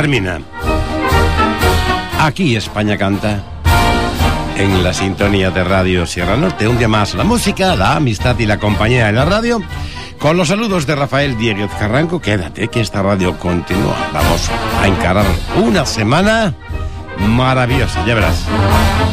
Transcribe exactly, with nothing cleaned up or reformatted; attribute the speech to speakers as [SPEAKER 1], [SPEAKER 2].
[SPEAKER 1] termina. Aquí España canta, en la sintonía de Radio Sierra Norte. Un día más, la música, la amistad y la compañía de la radio. Con los saludos de Rafael Dieguez Carranco. Quédate que esta radio continúa. Vamos a encarar una semana maravillosa, ya verás.